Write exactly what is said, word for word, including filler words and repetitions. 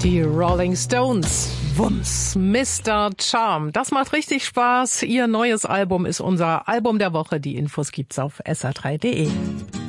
Die Rolling Stones. Wumms, Mister Charm. Das macht richtig Spaß. Ihr neues Album ist unser Album der Woche. Die Infos gibt's auf S R drei punkt de.